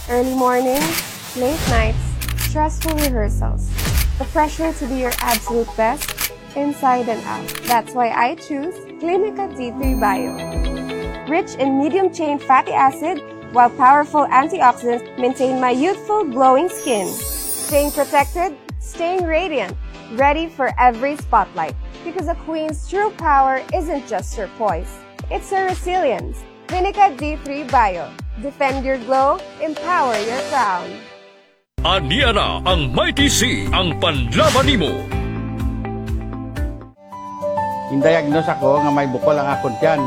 Early mornings, late nights, stressful rehearsals. The pressure to do your absolute best, inside and out. That's why I choose Clinica T3 Bio. Rich in medium-chain fatty acid, while powerful antioxidants maintain my youthful, glowing skin. Staying protected, staying radiant, ready for every spotlight. Because a queen's true power isn't just her poise, it's her resilience. Clinica D3 Bio. Defend your glow, empower your crown. Aniya na ang Mighty C, ang panlaban nimo. Indayagnos ako nga may bukol ang akong tiyan.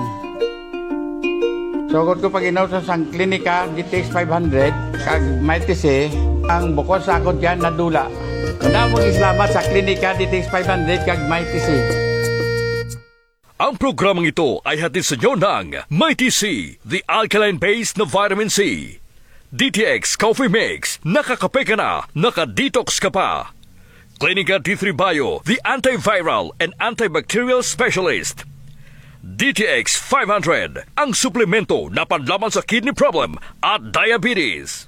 Sugod ko pag inaw sa sang klinika, DTX 500, kag Mighty C, ang bukol sa akong tiyan nadula. Namong islamat sa klinika DTX 500 kag Mighty C. Ang programang ito ay hatid sa inyo ng Mighty C, the alkaline-based na vitamin C. DTX Coffee Mix, nakakape ka na, nakadetox ka pa. Clinica D3 Bio, the antiviral and antibacterial specialist. DTX 500, ang suplemento na panlaban sa kidney problem at diabetes.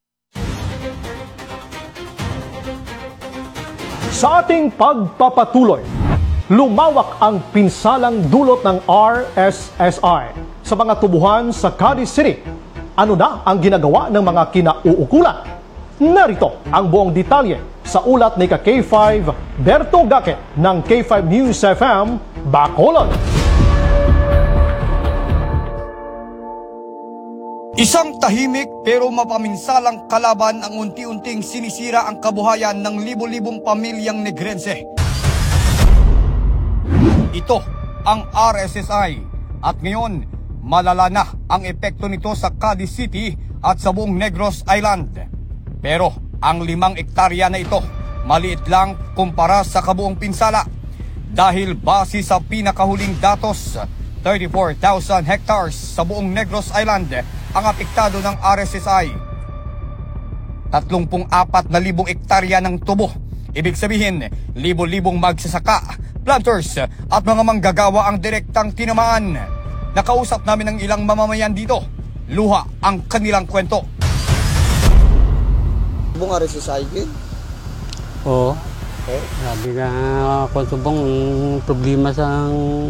Sa ating pagpapatuloy, lumawak ang pinsalang dulot ng RSSI sa mga tubuhan sa Cadiz City. Ano na ang ginagawa ng mga kinauukulan? Narito ang buong detalye sa ulat ni K5 Berto Gaket ng K5 News FM, Bacolod. Isang tahimik pero mapaminsalang kalaban ang unti-unting sinisira ang kabuhayan ng libo-libong pamilyang Negrense. Ito ang RSSI at ngayon malala na ang epekto nito sa Cadiz City at sa buong Negros Island. Pero ang 5 ektarya na ito maliit lang kumpara sa kabuong pinsala dahil base sa pinakahuling datos 34,000 hectares sa buong Negros Island ang apektado ng RSSI. 34,000 ektarya ng tubo. Ibig sabihin, libo-libong magsasaka, planters at mga manggagawa ang direktang tinamaan. Nakausap namin ang ilang mamamayan dito. Luha ang kanilang kwento. Bung RSSI yun? Oo. Sabi ka konsubong problema sa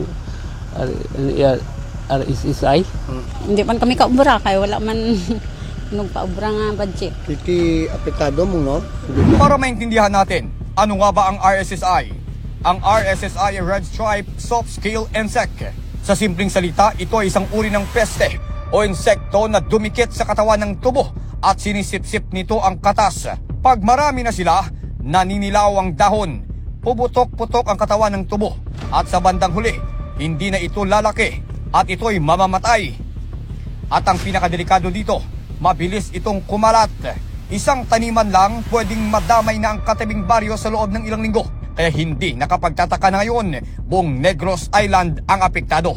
RSSI. Hindi man kami kaubra kaya wala man nagpaubra nga budget. Iti apektado mo, no? Para maintindihan natin, ano nga ba ang RSSI? Ang RSSI ay Red Stripe Soft Scale Insect. Sa simpleng salita, ito ay isang uri ng peste o insekto na dumikit sa katawan ng tubo at sinisip-sip nito ang katas. Pag marami na sila, naninilaw ang dahon, puputok-putok ang katawan ng tubo at sa bandang huli, hindi na ito lalaki at ito'y mamamatay. At ang pinakadelikado dito, mabilis itong kumalat. Isang taniman lang pwedeng madamay na ang katabing baryo sa loob ng ilang linggo. Kaya hindi nakapagtataka na ngayon, buong Negros Island ang apektado.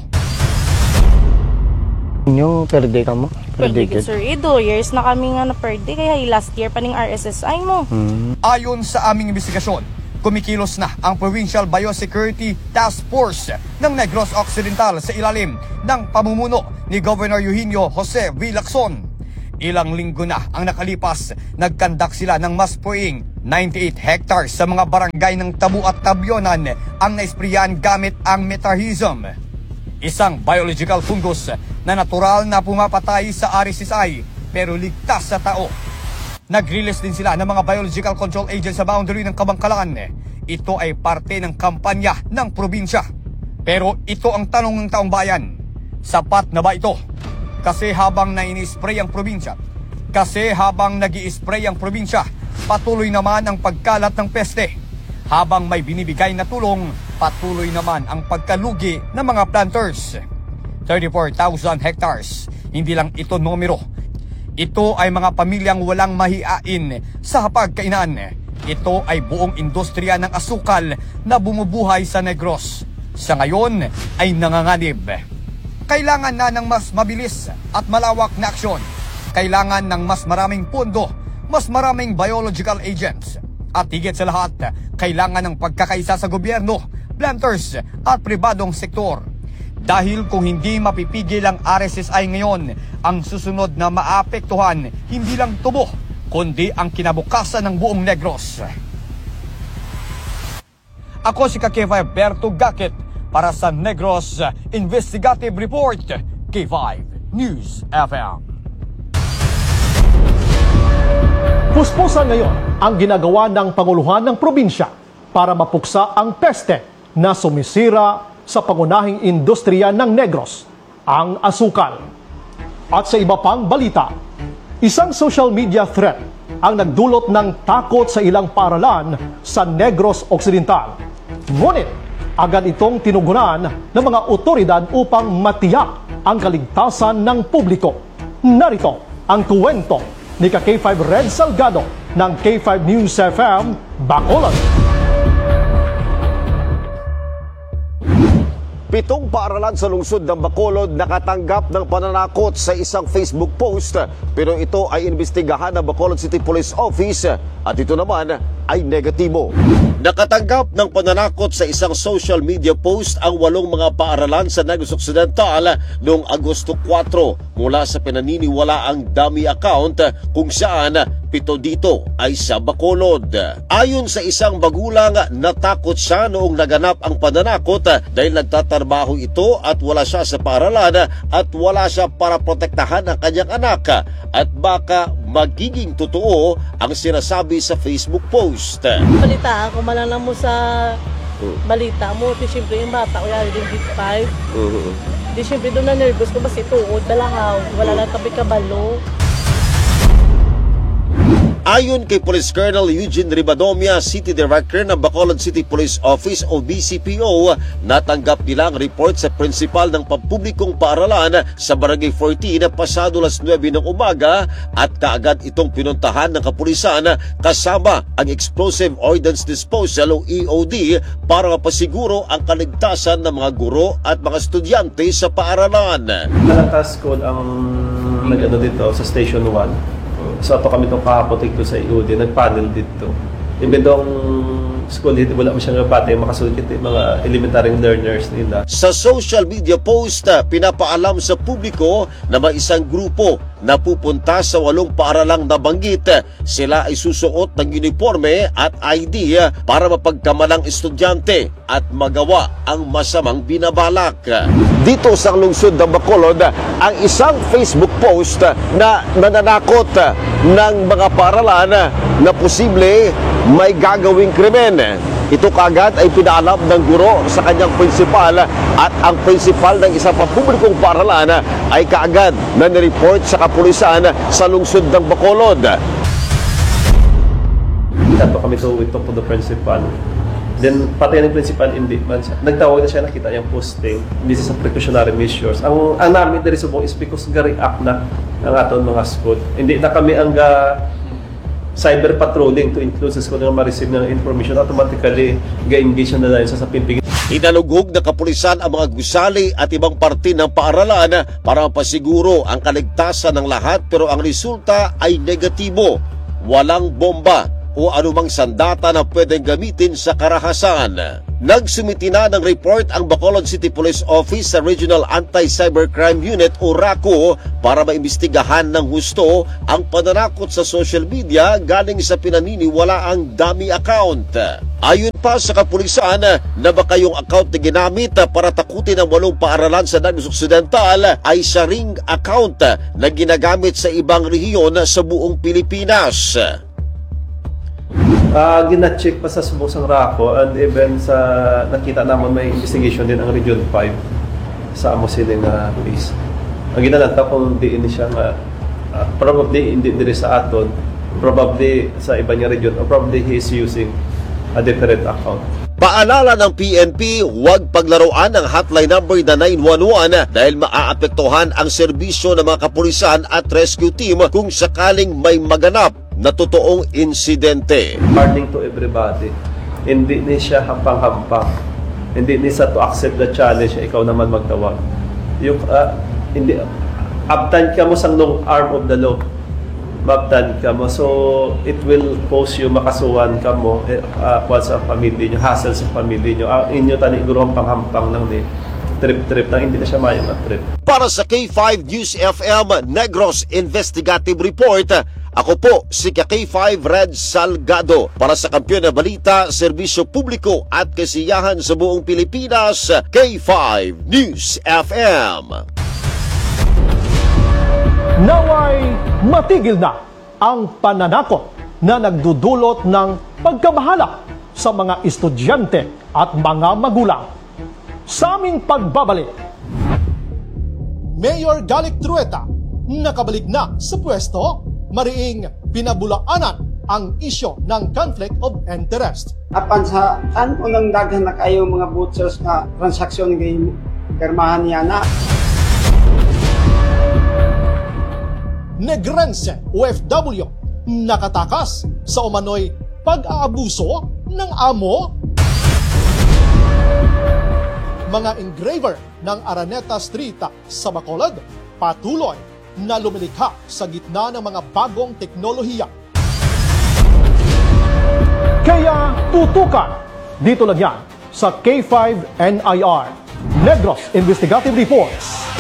Inyo, per day ka mo? Per day, sir. 2 years na kami nga na per day, kaya last year pa ning RSSI mo. Ayon sa aming investigasyon, kumikilos na ang Provincial Biosecurity Task Force ng Negros Occidental sa ilalim ng pamumuno ni Governor Eugenio Jose V. Lacson. Ilang linggo na ang nakalipas, nagkandak sila ng mass spraying. 98 hectares sa mga barangay ng Tabu at Tabyonan ang naisprayan gamit ang metarhism, isang biological fungus na natural na pumapatay sa RSSI pero ligtas sa tao. Nag-release din sila ng mga biological control agents sa boundary ng Kabangkalan. Ito ay parte ng kampanya ng probinsya. Pero ito ang tanong ng taong bayan, sapat na ba ito? Kasi habang nai-spray ang probinsya, patuloy naman ang pagkalat ng peste. Habang may binibigay na tulong, patuloy naman ang pagkalugi ng mga planters. 34,000 hectares. Hindi lang ito numero. Ito ay mga pamilyang walang mahiain sa hapagkainan. Ito ay buong industriya ng asukal na bumubuhay sa Negros. Sa ngayon ay nanganganib. Kailangan na ng mas mabilis at malawak na aksyon. Kailangan ng mas maraming pondo, mas maraming biological agents. At higit sa lahat, kailangan ng pagkakaisa sa gobyerno, planters at pribadong sektor. Dahil kung hindi mapipigil ang RSSI ngayon, ang susunod na maapektuhan hindi lang tubo, kundi ang kinabukasan ng buong Negros. Ako si K5 Berto Gakit para sa Negros Investigative Report, K5 News FM. Puspusan ngayon ang ginagawa ng Panguluhan ng probinsya para mapuksa ang peste na sumisira sa pangunahing industriya ng Negros, ang asukal. At sa iba pang balita, isang social media threat ang nagdulot ng takot sa ilang paaralan sa Negros Occidental. Ngunit agad itong tinugunan ng mga otoridad upang matiyak ang kaligtasan ng publiko. Narito ang kuwento ni K5 Red Salgado ng K5 News FM, Bacolod. 7 paaralan sa lungsod ng Bacolod nakatanggap ng pananakot sa isang Facebook post, pero ito ay imbestigahan ng Bacolod City Police Office at ito naman ay negatibo. Nakatanggap ng pananakot sa isang social media post ang 8 mga paaralan sa Negros Occidental noong Agosto 4 mula sa pinaniniwalaang dummy account kung saan 7 dito ay sa Bacolod. Ayon sa isang magulang, natakot siya noong naganap ang pananakot dahil nagtatrabaho ito at wala siya sa paaralan at wala siya para protektahan ang kanyang anak at baka magiging totoo ang sinasabi sa Facebook post. Balita ako malala mo sa balita mo, di siyempre yung bata ko yari din Big 5. Di siyempre doon na nervous ko kasi tuod, dalahaw, wala lang kami kabalo. Ayon kay Police Colonel Eugene Ribadomia, City Director ng Bacolod City Police Office o BCPO, natanggap nila ang report sa principal ng pampublikong paaralan sa Barangay 14 pasado 9 ng umaga at kaagad itong pinuntahan ng kapulisan kasama ang Explosive Ordnance Disposal o EOD para mapasiguro ang kaligtasan ng mga guro at mga estudyante sa paaralan. Task code ang nag-ano dito sa Station 1. So ato kami itong kakapotik ko sa EOD, nag-panel dito. Even though school dito, wala mo siyang pati makasunod yung mga elementary learners nila. Sa social media post, pinapaalam sa publiko na may isang grupo na pupunta sa 8 paaralang nabanggit. Sila ay susuot ng uniforme at ID para mapagkamalang estudyante at magawa ang masamang binabalak. Dito sa lungsod ng Bacolod, ang isang Facebook post na nananakot ng mga paaralan na posible may gagawing krimen. Ito kaagad ay pinaalam ng guro sa kanyang prinsipal at ang prinsipal ng isang pampublikong paaralan ay kaagad na nireport sa kapulisan sa lungsod ng Bacolod. Dato kami ito po the principal. Then pati ng principal hindi man siya. Nagtawag na siya, nakita yung posting. This is a precautionary measures. Ang namin diri subong is because ga-react na ang aton mga school. Hindi na kami ang cyber patrolling to include sa school na ma-receive ng information, automatically ga-engage na dahil sa pimping. Hinalugog na kapulisan ang mga gusali at ibang parte ng paaralan para mapasiguro ang kaligtasan ng lahat, pero ang resulta ay negatibo. Walang bomba o anumang sandata na pwedeng gamitin sa karahasan. Nagsumiti na ng report ang Bacolod City Police Office sa Regional Anti-Cybercrime Unit o RACO para maimbestigahan ng husto ang pananakot sa social media galing sa pinaniniwalaang dummy account. Ayon pa sa kapulisan na baka yung account na ginamit para takutin ang 8 paaralan sa Negros Occidental ay sharing account na ginagamit sa ibang rehiyon sa buong Pilipinas. Gina-check pa sa Subusang RACO and even sa nakita naman may investigation din ang Region 5 sa amo siling case. Ang ginalanta kung di ini siya probably hindi diri sa aton, probably sa iba niya region, or probably he is using a different account. Paalala ng PNP, huwag paglaruan ang hotline number na 911 dahil maaapektuhan ang serbisyo ng mga kapulisan at rescue team kung sakaling may maganap na totoong insidente. Warning to everybody, hindi ni siya hampang-hampang. Hindi ni sa to accept the challenge, ikaw naman magtawag. Yung, hindi, abtan ka mo sa long arm of the law. Mabtan ka mo. So, it will cause you makasuhan ka mo sa pamilya nyo, hassle sa pamilya nyo. Inyo tani gurong panghampang lang ni. trip-trip na hindi na siya mayang trip. Para sa K5 News FM Negros Investigative Report, ako po si K5 Red Salgado. Para sa Kampiyon na Balita, Serbisyo Publiko at Kasiyahan sa buong Pilipinas, K5 News FM. Naway matigil na ang pananakot na nagdudulot ng pagkabahala sa mga estudyante at mga magulang. Sa aming pagbabalik, Mayor Galic Trueta nakabalik na sa pwesto, mariing pinabulaanan ang isyo ng conflict of interest. Apan sa unang daghan na kayo mga vouchers na transaksyon ng permahan niya na. Negrense OFW nakatakas sa umano'y pag-aabuso ng amo. Mga engraver ng Araneta Street sa Bacolod patuloy na lumilikha sa gitna ng mga bagong teknolohiya. Kaya tutukan dito lang yan sa K5 NIR Negros Investigative Reports.